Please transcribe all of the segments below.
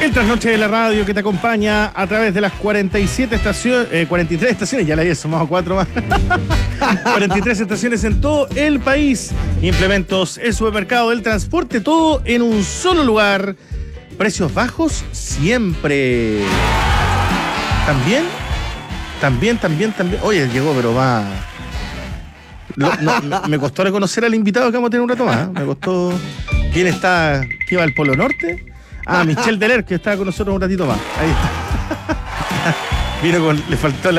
El trasnoche de la radio que te acompaña a través de las 47 estaciones, 43 estaciones, ya le había sumado 4 más. 43 estaciones en todo el país. Implementos, el supermercado, el transporte, todo en un solo lugar. Precios bajos siempre. También. Oye, llegó, pero va. Me costó reconocer al invitado que vamos a tener un rato más. Me costó. ¿Quién está? ¿Qué va al Polo Norte? Michel Deler, que estaba con nosotros un ratito más. Ahí está. Le faltó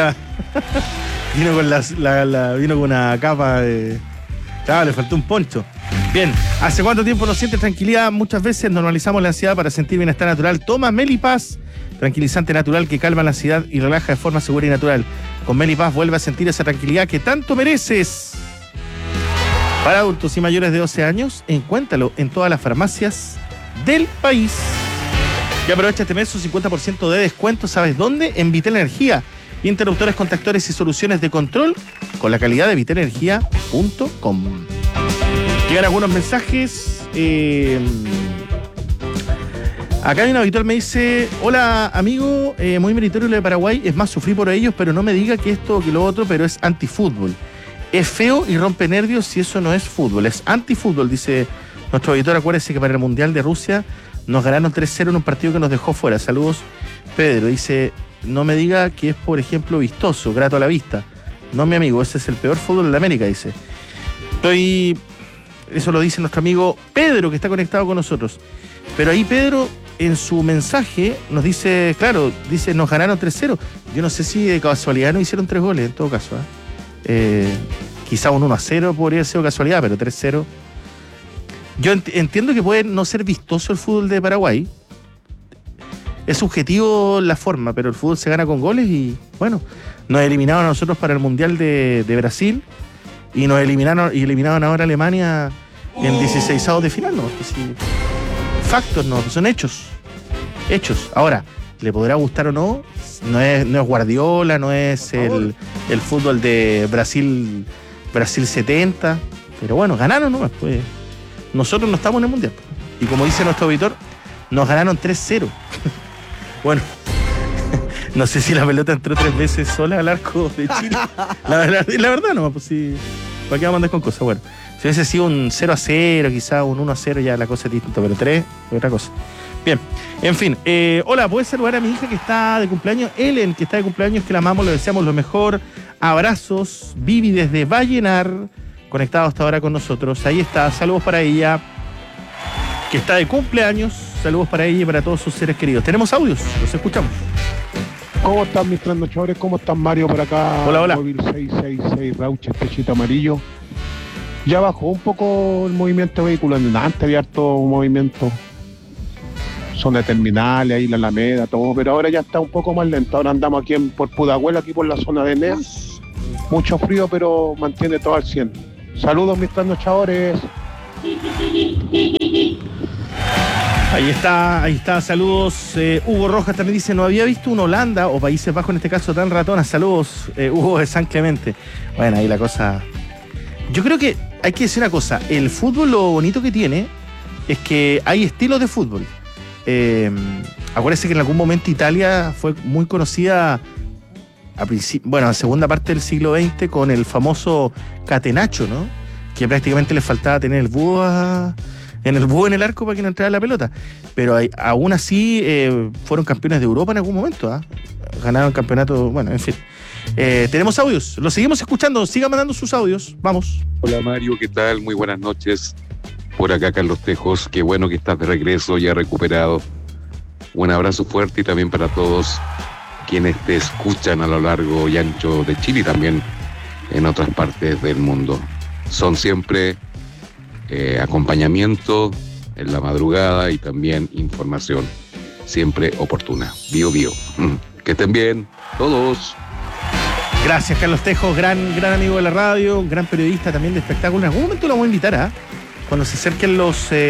vino con una capa de. Claro, le faltó un poncho. Bien, ¿hace cuánto tiempo no sientes tranquilidad? Muchas veces normalizamos la ansiedad para sentir bienestar natural. Toma Melipaz, tranquilizante natural que calma la ansiedad y relaja de forma segura y natural. Con Melipaz vuelve a sentir esa tranquilidad que tanto mereces. Para adultos y mayores de 12 años, encuéntralo en todas las farmacias del país. Y aprovecha este mes su 50% de descuento. ¿Sabes dónde? En Vitel Energía. Interruptores, contactores y soluciones de control con la calidad de vitelenergia.com. Llegan algunos mensajes. Acá hay un habitual, me dice: hola amigo, muy meritorio lo de Paraguay. Es más, sufrí por ellos, pero no me diga que esto o que lo otro, pero es antifútbol. Es feo y rompe nervios si eso no es fútbol. Es antifútbol, dice nuestro auditor. Acuérdese que para el Mundial de Rusia nos ganaron 3-0 en un partido que nos dejó fuera. Saludos, Pedro. Dice: no me diga que es, por ejemplo, vistoso, grato a la vista. No, mi amigo, ese es el peor fútbol de América, dice. Eso lo dice nuestro amigo Pedro, que está conectado con nosotros. Pero ahí Pedro, en su mensaje, nos dice, claro, dice, nos ganaron 3-0. Yo no sé si de casualidad no hicieron 3 goles, en todo caso. Quizá un 1-0 podría ser casualidad, pero 3-0. Yo entiendo que puede no ser vistoso el fútbol de Paraguay. Es subjetivo la forma, pero el fútbol se gana con goles y, bueno, nos eliminaron a nosotros para el Mundial de Brasil y nos eliminaron ahora a Alemania en 16avos de final, ¿no? Sí, factos, no, son hechos. Ahora, ¿le podrá gustar o no? No es Guardiola, no es el fútbol de Brasil 70, pero bueno, ganaron nomás, pues. Nosotros no estamos en el Mundial. Y como dice nuestro auditor, nos ganaron 3-0. Bueno, no sé si la pelota entró 3 veces sola al arco de Chile. La verdad no, pues sí. ¿Para qué vamos a andar con cosas? Bueno, si hubiese sido un 0-0, quizá un 1-0, ya la cosa es distinta, pero 3 es otra cosa. Bien, en fin. Hola, ¿puedes saludar a mi hija que está de cumpleaños? Ellen, que está de cumpleaños, que la amamos, le deseamos lo mejor. Abrazos. Vivi desde Vallenar, conectado hasta ahora con nosotros. Ahí está, saludos para ella, que está de cumpleaños. Saludos para ella y para todos sus seres queridos. Tenemos audios, los escuchamos. ¿Cómo están mis trasnochadores? ¿Cómo están, Mario, por acá? Hola. Móvil 666 Rauche, techito amarillo. Ya bajó un poco el movimiento vehicular. Antes había harto movimiento. Zona terminales, ahí la Alameda, todo. Pero ahora ya está un poco más lento. Ahora andamos aquí por Pudahuel, aquí por la zona de Neas. Mucho frío, pero mantiene todo al 100. Saludos, mis trasnochadores. Ahí está, saludos. Hugo Rojas también dice: no había visto un Holanda o Países Bajos en este caso tan ratona. Saludos, Hugo de San Clemente. Bueno, ahí la cosa. Yo creo que hay que decir una cosa: el fútbol, lo bonito que tiene es que hay estilos de fútbol. Acuérdense que en algún momento Italia fue muy conocida a segunda parte del siglo XX con el famoso catenaccio, ¿no? Que prácticamente les faltaba tener el búho en el arco para que no entrara la pelota. Pero aún así fueron campeones de Europa en algún momento. Ganaron campeonato, bueno, en fin. Tenemos audios, los seguimos escuchando, sigan mandando sus audios, vamos. Hola Mario, ¿qué tal? Muy buenas noches. Por acá Carlos Tejos, qué bueno que estás de regreso, ya recuperado. Un abrazo fuerte y también para todos quienes te escuchan a lo largo y ancho de Chile y también en otras partes del mundo. Son siempre acompañamiento en la madrugada y también información siempre oportuna. Bio. Que estén bien todos. Gracias, Carlos Tejo, gran amigo de la radio, gran periodista también de espectáculos. En algún momento lo voy a invitar cuando se acerquen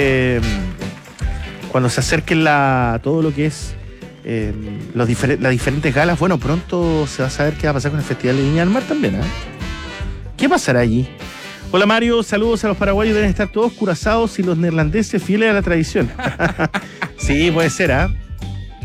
todo lo que es las diferentes galas. Bueno, pronto se va a saber qué va a pasar con el Festival de Viña del Mar también. ¿Qué pasará allí? Hola Mario, saludos a los paraguayos, deben estar todos curazados y los neerlandeses fieles a la tradición. Sí, puede ser,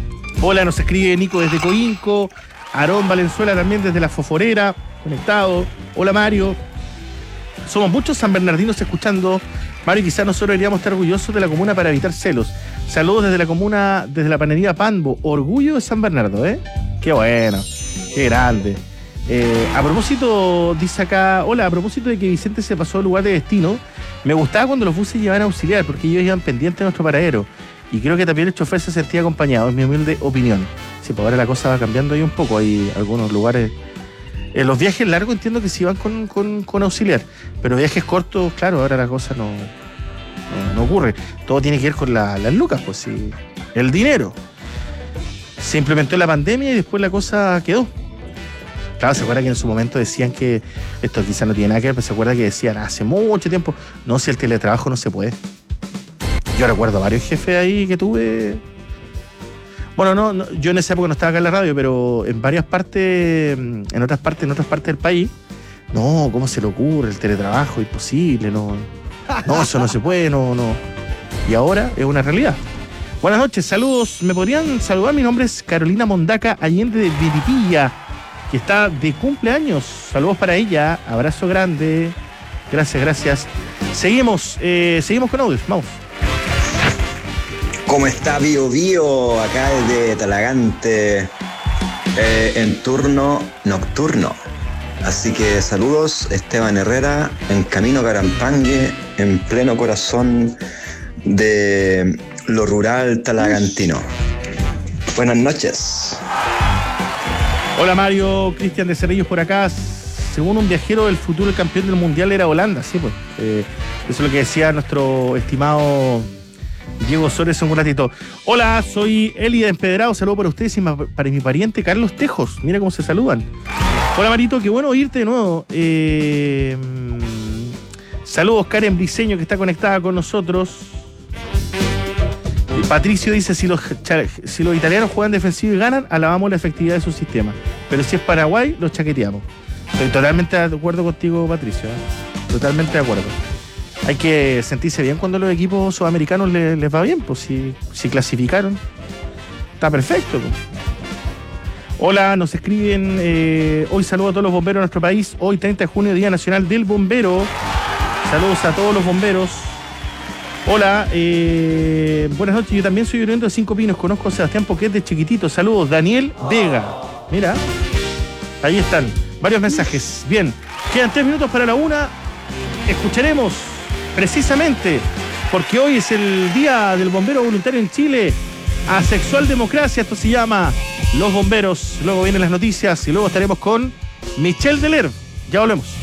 Hola, nos escribe Nico desde Coinco. Aarón Valenzuela también desde La Foforera, conectado. Hola, Mario. Somos muchos sanbernardinos escuchando. Mario, quizás nosotros deberíamos estar orgullosos de la comuna para evitar celos. Saludos desde la comuna, desde la panería Panbo. Orgullo de San Bernardo, ¿eh? Qué bueno, qué grande. A propósito, dice acá, hola, a propósito de que Vicente se pasó al lugar de destino, me gustaba cuando los buses llevaban auxiliar, porque ellos iban pendientes de nuestro paradero. Y creo que también el chofer se sentía acompañado, es mi humilde opinión. Sí, pues ahora la cosa va cambiando ahí un poco. Hay algunos lugares. En los viajes largos entiendo que sí van con auxiliar, pero viajes cortos, claro, ahora la cosa no ocurre. Todo tiene que ver con las lucas, pues sí. El dinero. Se implementó la pandemia y después la cosa quedó. Claro, se acuerda que en su momento decían que esto quizás no tiene nada que ver, pero se acuerda que decían hace mucho tiempo, no, si el teletrabajo no se puede. Yo recuerdo varios jefes ahí que tuve. Bueno, no, yo en esa época no estaba acá en la radio, pero en varias partes, en otras partes del país, no, ¿cómo se le ocurre? El teletrabajo, imposible, no, eso no se puede, no. Y ahora es una realidad. Buenas noches, saludos. ¿Me podrían saludar? Mi nombre es Carolina Mondaca Allende de Viripilla, que está de cumpleaños. Saludos para ella, abrazo grande. Gracias. Seguimos con audios, vamos. ¿Cómo está Bio Bio? Acá desde Talagante, en turno nocturno. Así que saludos, Esteban Herrera, en camino a Carampangue, en pleno corazón de lo rural talagantino. Buenas noches. Hola Mario, Cristian de Cerrillos por acá. Según un viajero, el futuro campeón del mundial era Holanda, sí, pues. Eso es lo que decía nuestro estimado Diego Sores un ratito. Hola, soy Eli de Empedrado. Saludo para ustedes y para mi pariente Carlos Tejos. Mira cómo se saludan. Hola Marito, qué bueno oírte de nuevo. Saludos Karen Briceño, que está conectada con nosotros. Patricio dice, si los italianos juegan defensivo y ganan, alabamos la efectividad de su sistema. Pero si es Paraguay, los chaqueteamos. Estoy totalmente de acuerdo contigo, Patricio. Totalmente de acuerdo. Hay que sentirse bien cuando los equipos sudamericanos les va bien, pues si clasificaron. Está perfecto. Pues. Hola, nos escriben, hoy saludo a todos los bomberos de nuestro país. Hoy 30 de junio, Día Nacional del Bombero. Saludos a todos los bomberos. Hola, buenas noches, yo también soy oriundo de Cinco Pinos, conozco a Sebastián Poquet de chiquitito. Saludos, Daniel Vega. Mira, ahí están, varios mensajes. Bien, quedan 3 minutos para la 1. Escucharemos precisamente, porque hoy es el Día del Bombero Voluntario en Chile, Asexual Democracia, esto se llama Los Bomberos. Luego vienen las noticias y luego estaremos con Michelle Delerve. Ya volvemos.